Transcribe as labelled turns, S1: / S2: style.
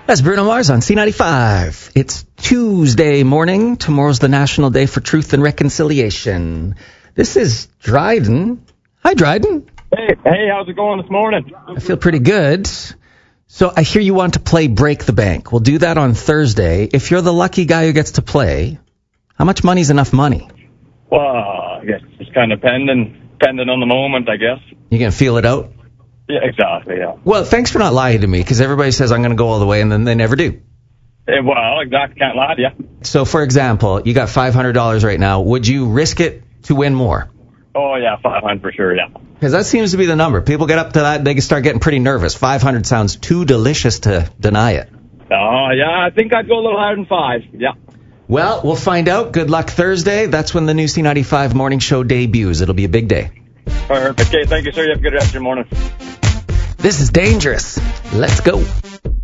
S1: That's Bruno Mars on C95. It's Tuesday morning. Tomorrow's the National Day for Truth and Reconciliation. This is Dryden. Hi, Dryden.
S2: Hey, how's it going this morning?
S1: I feel pretty good. So I hear you want to play Break the Bank. We'll do that on Thursday. If you're the lucky guy who gets to play, how much money's enough money?
S2: Well, I guess it's kind of depending on the moment, I guess.
S1: You can feel it out?
S2: Yeah, exactly, yeah.
S1: Well, thanks for not lying to me, because everybody says I'm going to go all the way, and then they never do.
S2: Well, exactly, can't lie to you.
S1: So, for example, you got $500 right now. Would you risk it to win more?
S2: Oh, yeah, 500 for sure, yeah.
S1: Because that seems to be the number. People get up to that, they can start getting pretty nervous. 500 sounds too delicious to deny it.
S2: Oh, yeah, I think I'd go a little higher than 5, yeah.
S1: Well, we'll find out. Good luck Thursday. That's when the new C95 morning show debuts. It'll be a big day.
S2: Perfect. Okay, thank you, sir. You have a good rest of your morning.
S1: This is dangerous. Let's go.